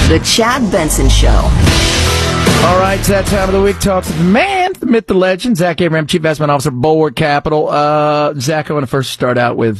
The Chad Benson Show. All right, it's that time of the week. Talks with the man, the myth, the legend, Zach Abraham, Chief Investment Officer, Bulwark Capital. Zach, I want to first start out with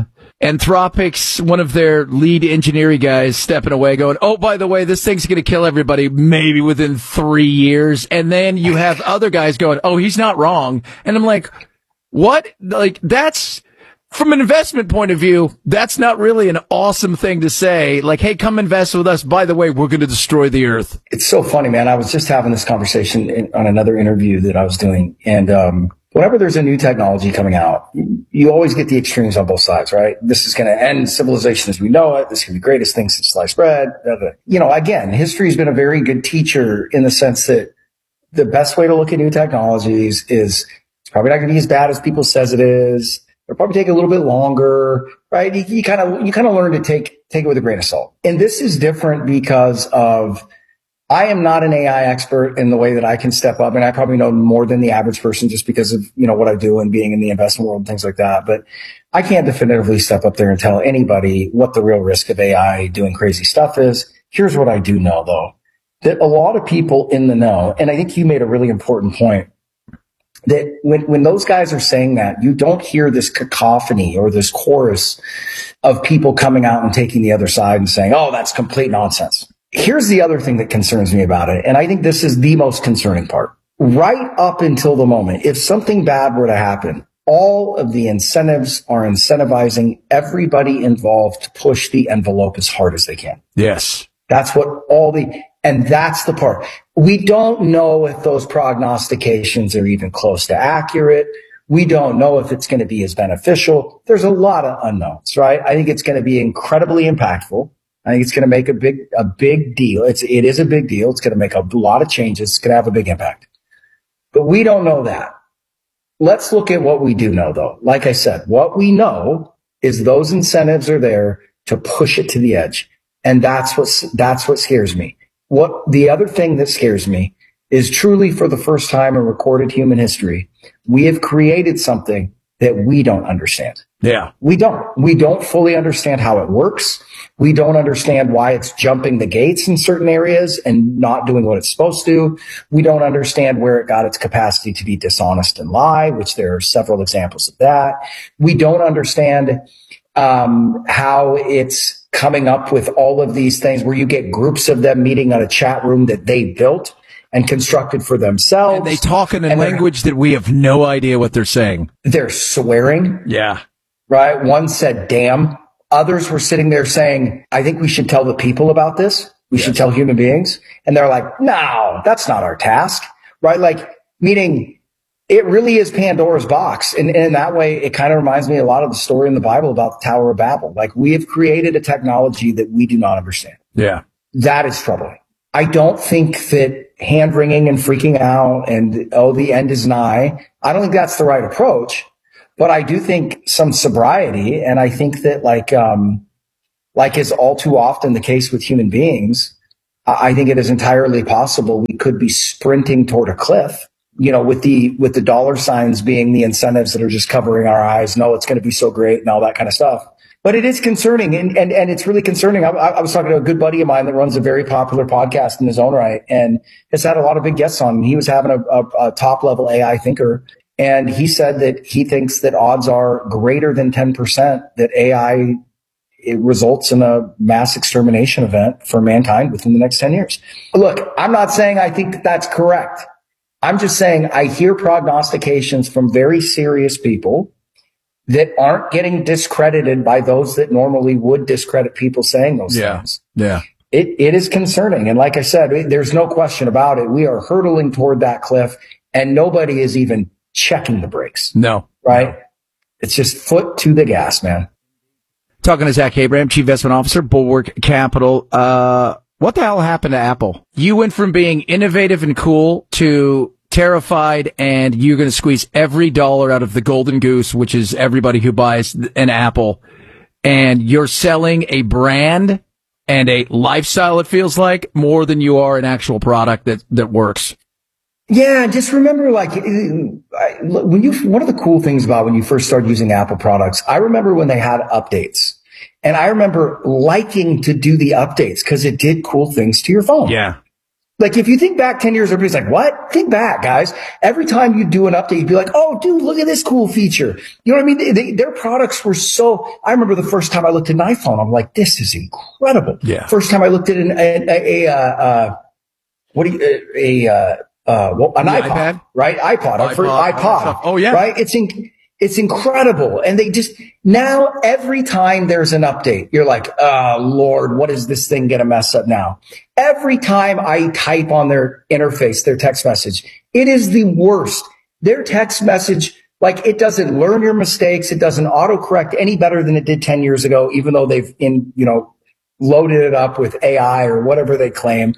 Anthropic's, one of their lead engineering guys stepping away going, oh, by the way, this thing's going to kill everybody maybe within 3 years. And then you have other guys going, oh, he's not wrong. And I'm like, what? Like, that's... From an investment point of view, that's not really an awesome thing to say. Like, hey, come invest with us. By the way, we're going to destroy the earth. It's so funny, man. I was just having this conversation on another interview that I was doing. And whenever there's a new technology coming out, you always get the extremes on both sides, right? This is going to end civilization as we know it. This is going to be the greatest thing since sliced bread. You know, again, history has been a very good teacher in the sense that the best way to look at new technologies is it's probably not going to be as bad as people says it is. It'll probably take a little bit longer, right? You kind of learn to take it with a grain of salt. And this is different because of, I am not an AI expert in the way that I can step up. And I probably know more than the average person just because of, you know, what I do and being in the investment world and things like that. But I can't definitively step up there and tell anybody what the real risk of AI doing crazy stuff is. Here's what I do know though, that a lot of people in the know, and I think you made a really important point, that when those guys are saying that, you don't hear this cacophony or this chorus of people coming out and taking the other side and saying, oh, that's complete nonsense. Here's the other thing that concerns me about it. And I think this is the most concerning part. Right up until the moment, if something bad were to happen, all of the incentives are incentivizing everybody involved to push the envelope as hard as they can. Yes. That's what and that's the part. We don't know if those prognostications are even close to accurate. We don't know if it's going to be as beneficial. There's a lot of unknowns, right? I think it's going to be incredibly impactful. I think it's going to make a big deal. It is a big deal. It's going to make a lot of changes. It's going to have a big impact. But we don't know that. Let's look at what we do know though. Like I said, what we know is those incentives are there to push it to the edge. And that's what scares me. What the other thing that scares me is truly for the first time in recorded human history, we have created something that we don't understand. Yeah. We don't fully understand how it works. We don't understand why it's jumping the gates in certain areas and not doing what it's supposed to. We don't understand where it got its capacity to be dishonest and lie, which there are several examples of that. We don't understand how it's coming up with all of these things where you get groups of them meeting on a chat room that they built and constructed for themselves. And they talk in a language that we have no idea what they're saying. They're swearing. Yeah. Right? One said, damn. Others were sitting there saying, I think we should tell the people about this. We should tell human beings. And they're like, no, that's not our task. Right? Like, meaning it really is Pandora's box. And in that way, it kind of reminds me a lot of the story in the Bible about the Tower of Babel. Like, we have created a technology that we do not understand. Yeah. That is troubling. I don't think that hand wringing and freaking out and, oh, the end is nigh. I don't think that's the right approach, but I do think some sobriety. And I think that like is all too often the case with human beings, I think it is entirely possible we could be sprinting toward a cliff. You know, with the dollar signs being the incentives that are just covering our eyes. No, it's going to be so great and all that kind of stuff. But it is concerning, and it's really concerning. I was talking to a good buddy of mine that runs a very popular podcast in his own right, and has had a lot of big guests on. He was having a top level AI thinker, and he said that he thinks that odds are greater than 10% that AI results in a mass extermination event for mankind within the next 10 years. Look, I'm not saying I think that's correct. I'm just saying I hear prognostications from very serious people that aren't getting discredited by those that normally would discredit people saying those things. Yeah. It is concerning. And like I said, there's no question about it. We are hurtling toward that cliff and nobody is even checking the brakes. No. Right? No. It's just foot to the gas, man. Talking to Zach Abraham, Chief Investment Officer, Bulwark Capital. What the hell happened to Apple? You went from being innovative and cool to terrified, and you're going to squeeze every dollar out of the golden goose, which is everybody who buys an Apple. And you're selling a brand and a lifestyle, it feels like, more than you are an actual product that works. Yeah, just remember, like, one of the cool things about when you first started using Apple products, I remember when they had updates. And I remember liking to do the updates because it did cool things to your phone. Yeah. Like if you think back 10 years, everybody's like, what? Think back, guys. Every time you do an update, you'd be like, oh, dude, look at this cool feature. You know what I mean? Their products were I remember the first time I looked at an iPhone, I'm like, this is incredible. Yeah. First time I looked at an iPod, right? iPod. Oh, yeah. Right? It's incredible. And now every time there's an update, you're like, oh Lord, what is this thing going to mess up now? Every time I type on their interface, their text message, it is the worst. Their text message, like it doesn't learn your mistakes. It doesn't autocorrect any better than it did 10 years ago, even though they've loaded it up with AI or whatever they claim.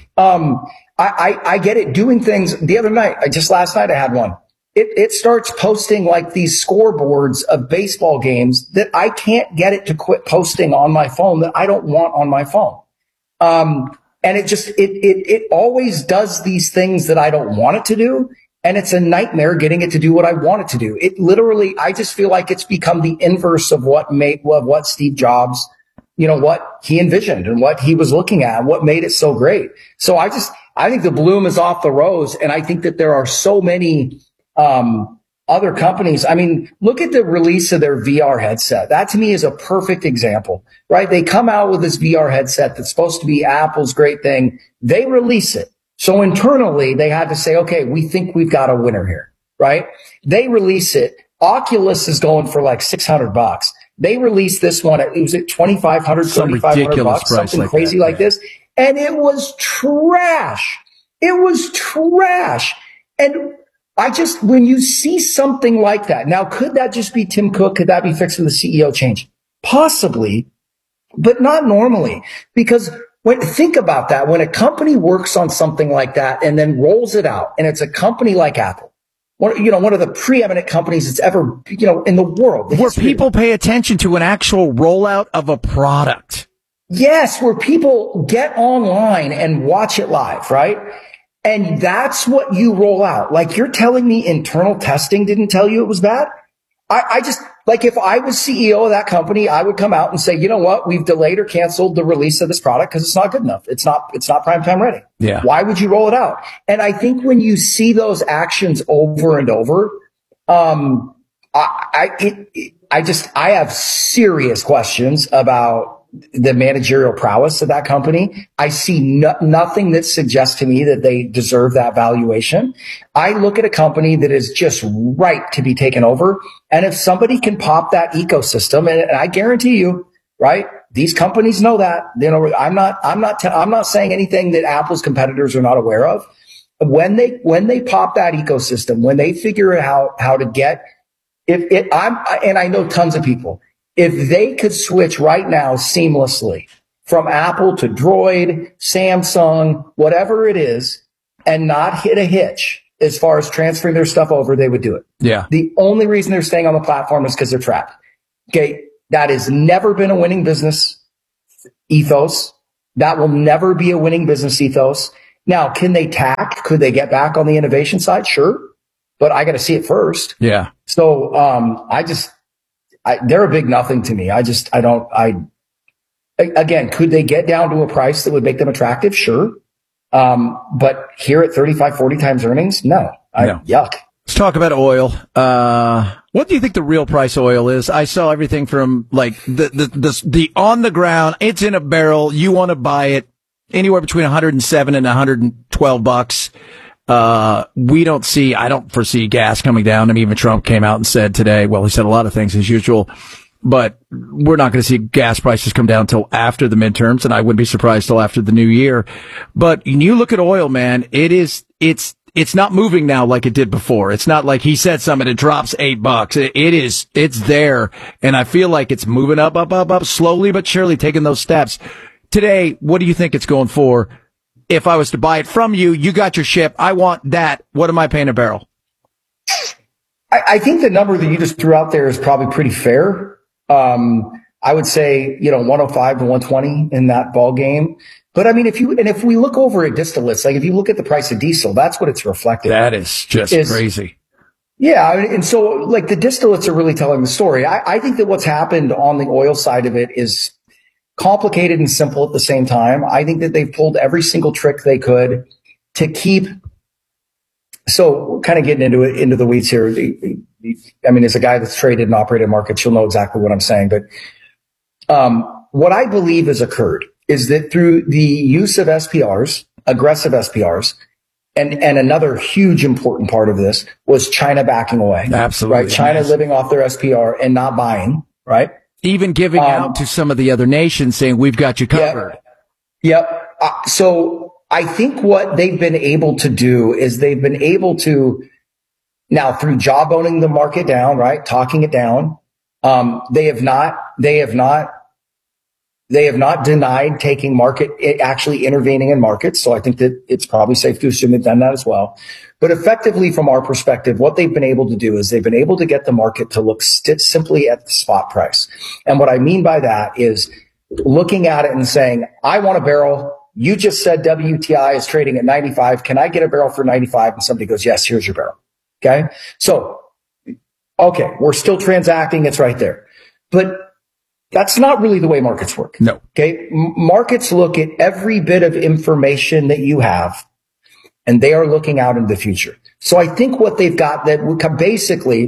I get it doing things. The other night, last night I had one. It starts posting like these scoreboards of baseball games that I can't get it to quit posting on my phone that I don't want on my phone. And it always does these things that I don't want it to do. And it's a nightmare getting it to do what I want it to do. It literally, I just feel like it's become the inverse of what Steve Jobs, what he envisioned and what he was looking at, what made it so great. So I think the bloom is off the rose. And I think that there are so many other companies. I mean, look at the release of their VR headset. That to me is a perfect example, right? They come out with this VR headset that's supposed to be Apple's great thing. They release it. So internally, they had to say, okay, we think we've got a winner here, right? They release it. Oculus is going for like $600. They released this one. It was at $2,500, $3,500, something crazy like this. And it was trash. It was trash. And when you see something like that, now could that just be Tim Cook? Could that be fixed with a CEO change? Possibly, but not normally. Because think about that. When a company works on something like that and then rolls it out, and it's a company like Apple, one of the preeminent companies that's ever, in the world. Where people pay attention to an actual rollout of a product. Yes, where people get online and watch it live, right? And that's what you roll out. Like you're telling me internal testing didn't tell you it was bad? I just, like if I was CEO of that company, I would come out and say, you know what? We've delayed or canceled the release of this product because it's not good enough. It's not prime time ready. Yeah. Why would you roll it out? And I think when you see those actions over and over, I have serious questions about the managerial prowess of that company. I see nothing that suggests to me that they deserve that valuation. I look at a company that is just ripe to be taken over. And if somebody can pop that ecosystem, and I guarantee you, right? These companies know that. I'm not saying anything that Apple's competitors are not aware of. When they pop that ecosystem, when they figure out how to get and I know tons of people. If they could switch right now seamlessly from Apple to Droid, Samsung, whatever it is, and not hit a hitch as far as transferring their stuff over, they would do it. Yeah. The only reason they're staying on the platform is because they're trapped. Okay. That has never been a winning business ethos. That will never be a winning business ethos. Now, can they tack? Could they get back on the innovation side? Sure. But I got to see it first. Yeah. So, they're a big nothing to me. Again, could they get down to a price that would make them attractive? Sure. But here at 35, 40 times earnings, no. Yuck. Let's talk about oil. What do you think the real price of oil is? I saw everything from like the on the ground. It's in a barrel. You want to buy it anywhere between 107 and 112 bucks. I don't foresee gas coming down. I mean, even Trump came out and said today, well, he said a lot of things as usual, but we're not going to see gas prices come down until after the midterms. And I wouldn't be surprised till after the new year. But when you look at oil, man, it's not moving now like it did before. It's not like he said something, it drops $8. It's there. And I feel like it's moving up, slowly but surely taking those steps. Today, what do you think it's going for? If I was to buy it from you, you got your ship. I want that. What am I paying a barrel? I think the number that you just threw out there is probably pretty fair. I would say, 105 to 120 in that ball game. But I mean, if we look over at distillates, like if you look at the price of diesel, that's what it's reflecting. That is just crazy. Yeah. And so like the distillates are really telling the story. I think that what's happened on the oil side of it is complicated and simple at the same time. I think that they've pulled every single trick they could to keep. So kind of getting into the weeds here. I mean, as a guy that's traded and operated markets, you'll know exactly what I'm saying. But what I believe has occurred is that through the use of SPRs, aggressive SPRs, and another huge important part of this was China backing away. Absolutely. Right? China living off their SPR and not buying, right? Even giving out to some of the other nations saying, we've got you covered. Yep. So I think what they've been able to do is they've been able to now through jawboning the market down, right? Talking it down. They have not denied taking market, actually intervening in markets. So I think that it's probably safe to assume they've done that as well. But effectively, from our perspective, what they've been able to do is they've been able to get the market to look simply at the spot price. And what I mean by that is looking at it and saying, I want a barrel. You just said WTI is trading at 95. Can I get a barrel for 95? And somebody goes, yes, here's your barrel. Okay. So, okay, we're still transacting. It's right there. But that's not really the way markets work. No. Okay. Markets look at every bit of information that you have, and they are looking out into the future. So I think what they've got that basically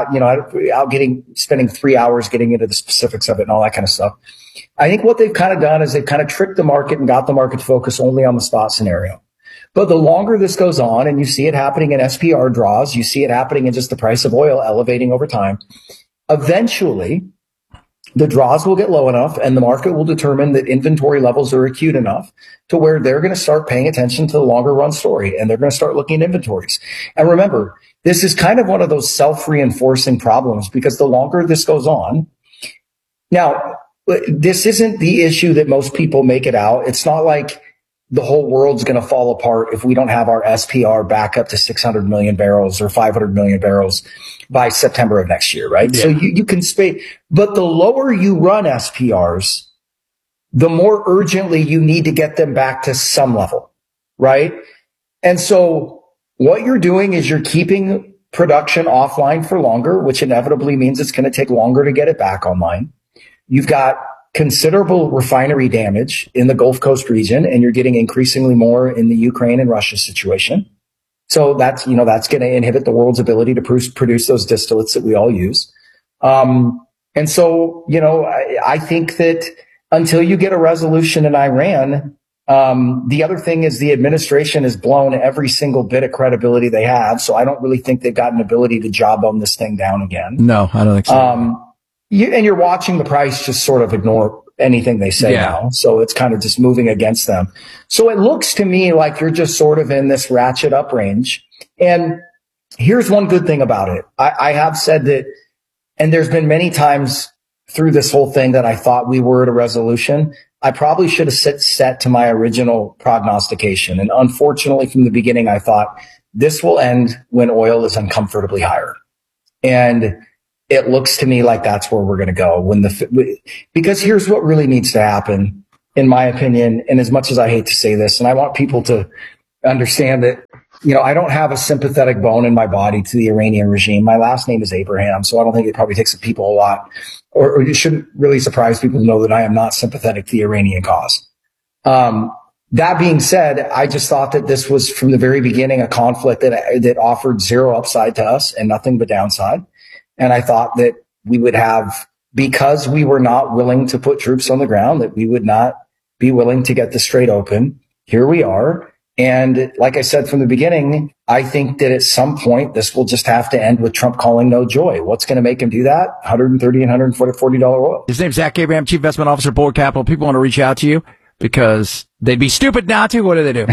spending 3 hours getting into the specifics of it and all that kind of stuff. I think what they've kind of done is they've kind of tricked the market and got the market to focus only on the spot scenario. But the longer this goes on, and you see it happening in SPR draws, you see it happening in just the price of oil elevating over time, eventually the draws will get low enough and the market will determine that inventory levels are acute enough to where they're going to start paying attention to the longer run story, and they're going to start looking at inventories. And remember, this is kind of one of those self-reinforcing problems because the longer this goes on, now, this isn't the issue that most people make it out. It's not like the whole world's going to fall apart if we don't have our SPR back up to 600 million barrels or 500 million barrels by September of next year, right? Yeah. So you can spay, but the lower you run SPRs, the more urgently you need to get them back to some level, right? And so what you're doing is you're keeping production offline for longer, which inevitably means it's going to take longer to get it back online. You've got considerable refinery damage in the Gulf Coast region, and you're getting increasingly more in the Ukraine and Russia situation. So that's going to inhibit the world's ability to produce those distillates that we all use. And so, I think that until you get a resolution in Iran, the other thing is the administration has blown every single bit of credibility they have. So I don't really think they've got an ability to jawbone this thing down again. No, I don't think so. And you're watching the price just sort of ignore anything they say now. So it's kind of just moving against them. So it looks to me like you're just sort of in this ratchet up range. And here's one good thing about it. I have said that, and there's been many times through this whole thing that I thought we were at a resolution. I probably should have set to my original prognostication. And unfortunately, from the beginning, I thought this will end when oil is uncomfortably higher. And it looks to me like that's where we're going to go because here's what really needs to happen, in my opinion. And as much as I hate to say this, and I want people to understand that, I don't have a sympathetic bone in my body to the Iranian regime. My last name is Abraham, so I don't think it probably takes people a lot, or it shouldn't really surprise people to know that I am not sympathetic to the Iranian cause. That being said, I just thought that this was from the very beginning a conflict that offered zero upside to us and nothing but downside. And I thought that we would have, because we were not willing to put troops on the ground, that we would not be willing to get the Strait open. Here we are. And like I said from the beginning, I think that at some point this will just have to end with Trump calling no joy. What's going to make him do that? $130 and $140 oil. His name's Zach Abraham, Chief Investment Officer, Board Capital. People want to reach out to you because they'd be stupid not to. What do they do?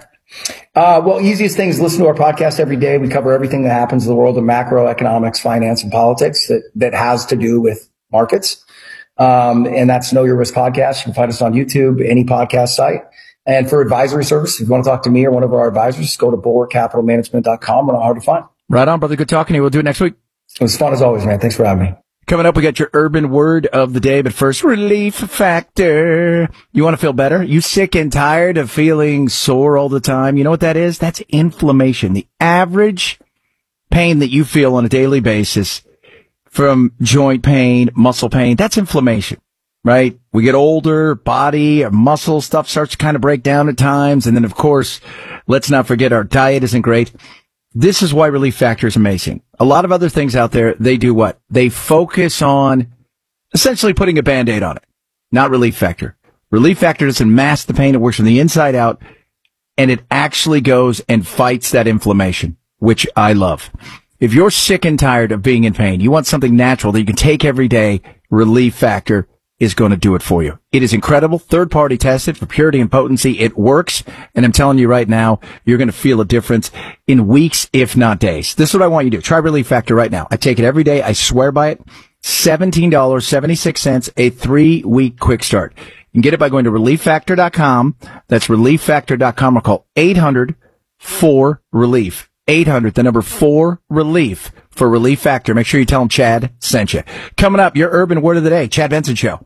Well, easiest thing is listen to our podcast every day. We cover everything that happens in the world of macroeconomics, finance, and politics that has to do with markets. And that's Know Your Risk Podcast. You can find us on YouTube, any podcast site. And for advisory service, if you want to talk to me or one of our advisors, just go to bulwarkcapitalmanagement.com. We're not hard to find. Right on, brother. Good talking to you. We'll do it next week. It was fun as always, man. Thanks for having me. Coming up, we got your urban word of the day, but first, relief factor. You want to feel better? You sick and tired of feeling sore all the time? You know what that is? That's inflammation. The average pain that you feel on a daily basis from joint pain, muscle pain, that's inflammation, right? We get older, body, our muscle stuff starts to kind of break down at times. And then, of course, let's not forget our diet isn't great. This is why Relief Factor is amazing. A lot of other things out there, they do what? They focus on essentially putting a Band-Aid on it, not Relief Factor. Relief Factor doesn't mask the pain. It works from the inside out, and it actually goes and fights that inflammation, which I love. If you're sick and tired of being in pain, you want something natural that you can take every day, Relief Factor is going to do it for you. It is incredible. Third-party tested for purity and potency. It works. And I'm telling you right now, you're going to feel a difference in weeks, if not days. This is what I want you to do. Try Relief Factor right now. I take it every day. I swear by it. $17.76, a 3-week quick start. You can get it by going to ReliefFactor.com. That's ReliefFactor.com, or call 800-4RELIEF. 800, the number 4-RELIEF for Relief Factor. Make sure you tell them Chad sent you. Coming up, your urban word of the day, Chad Benson Show.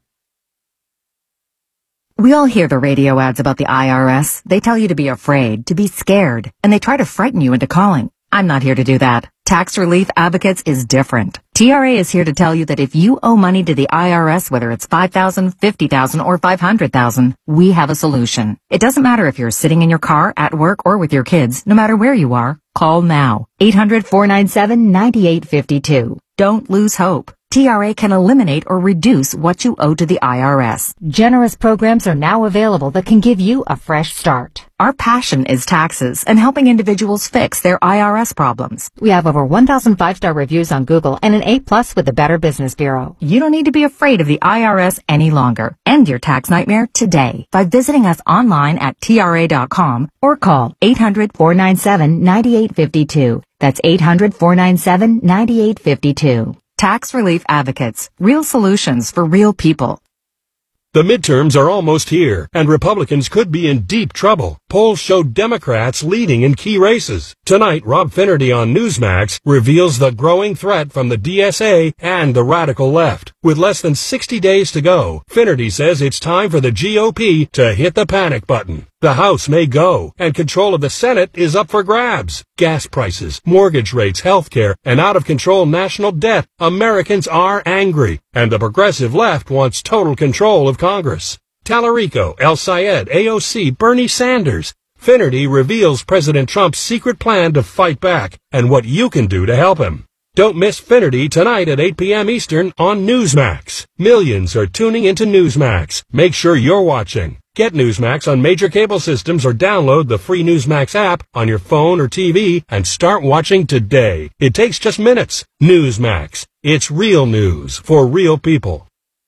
We all hear the radio ads about the IRS. They tell you to be afraid, to be scared, and they try to frighten you into calling. I'm not here to do that. Tax Relief Advocates is different. TRA is here to tell you that if you owe money to the IRS, whether it's $5,000, $50,000, or $500,000, we have a solution. It doesn't matter if you're sitting in your car, at work, or with your kids. No matter where you are, call now. 800-497-9852. Don't lose hope. TRA can eliminate or reduce what you owe to the IRS. Generous programs are now available that can give you a fresh start. Our passion is taxes and helping individuals fix their IRS problems. We have over 1,000 5-star reviews on Google and an A+ with the Better Business Bureau. You don't need to be afraid of the IRS any longer. End your tax nightmare today by visiting us online at TRA.com or call 800-497-9852. That's 800-497-9852. Tax Relief Advocates. Real solutions for real people. The midterms are almost here, and Republicans could be in deep trouble. Polls show Democrats leading in key races. Tonight, Rob Finnerty on Newsmax reveals the growing threat from the DSA and the radical left. With less than 60 days to go, Finnerty says it's time for the GOP to hit the panic button. The House may go, and control of the Senate is up for grabs. Gas prices, mortgage rates, healthcare, and out-of-control national debt. Americans are angry, and the progressive left wants total control of Congress. Tallarico, El Sayed, AOC, Bernie Sanders. Finnerty reveals President Trump's secret plan to fight back, and what you can do to help him. Don't miss Finnerty tonight at 8 p.m. Eastern on Newsmax. Millions are tuning into Newsmax. Make sure you're watching. Get Newsmax on major cable systems or download the free Newsmax app on your phone or TV and start watching today. It takes just minutes. Newsmax. It's real news for real people.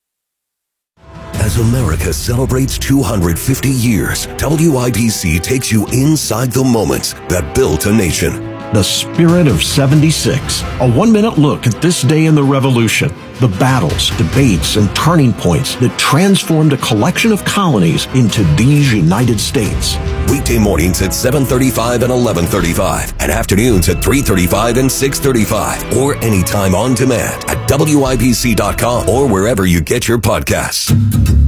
As America celebrates 250 years, WIBC takes you inside the moments that built a nation. The Spirit of 76, a 1-minute look at this day in the Revolution, the battles, debates, and turning points that transformed a collection of colonies into these United States. Weekday mornings at 7:35 and 11:35, and afternoons at 3:35 and 6:35, or anytime on demand at WIBC.com or wherever you get your podcasts.